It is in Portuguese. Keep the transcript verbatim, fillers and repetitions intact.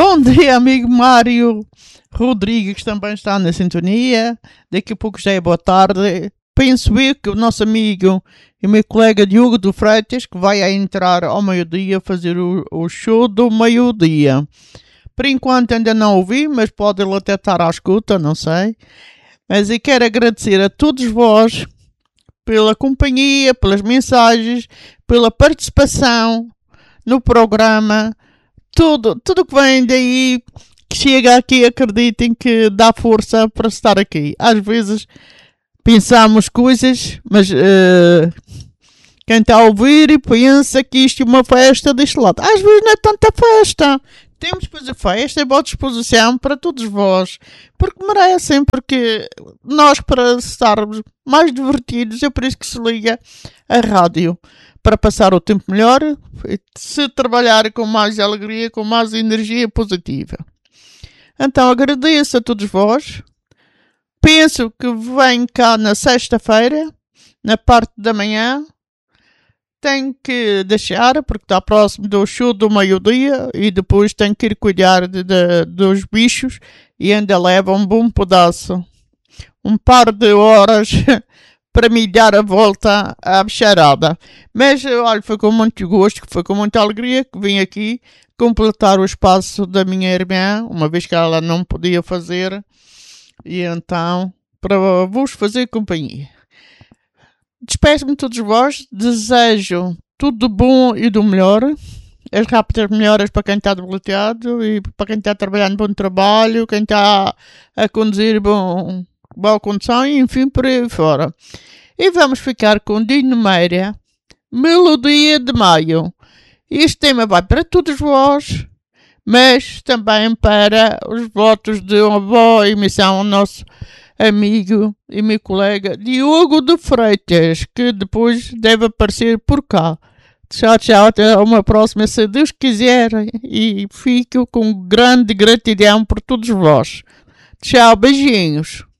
Bom dia, amigo Mário Rodrigues, também está na sintonia. Daqui a pouco já é boa tarde. Penso eu que o nosso amigo e meu colega Diogo do Freitas, que vai a entrar ao meio-dia fazer o, o show do meio-dia. Por enquanto ainda não ouvi, mas pode ele até estar à escuta, não sei. Mas eu quero agradecer a todos vós pela companhia, pelas mensagens, pela participação no programa. Tudo, tudo que vem daí, que chega aqui, acreditem que dá força para estar aqui. Às vezes pensamos coisas, mas uh, quem está a ouvir pensa que isto é uma festa deste lado. Às vezes não é tanta festa. Temos que fazer festa, é boa disposição para todos vós, porque merecem, porque nós, para estarmos mais divertidos, é por isso que se liga a rádio, para passar o tempo melhor, se trabalhar com mais alegria, com mais energia positiva. Então agradeço a todos vós. Penso que venho cá na sexta-feira, na parte da manhã. Tenho que deixar, porque está próximo do show do meio-dia, e depois tenho que ir cuidar de, de, dos bichos, e ainda leva um bom pedaço, um par de horas para me dar a volta à bicharada. Mas, olha, foi com muito gosto, foi com muita alegria que vim aqui completar o espaço da minha irmã, uma vez que ela não podia fazer, e então, para vos fazer companhia. Despeço-me de todos vós, desejo tudo do bom e do melhor, as rápidas melhoras para quem está debilitado e para quem está a trabalhar no bom trabalho, quem está a conduzir bom, boa condição e enfim por aí fora. E vamos ficar com Dino Meira, Melodia de Maio. Este tema vai para todos vós, mas também para os votos de uma boa emissão ao nosso amigo e meu colega Diogo de Freitas, que depois deve aparecer por cá. Tchau, tchau, até uma próxima, se Deus quiser, e fico com grande gratidão por todos vós. Tchau, beijinhos.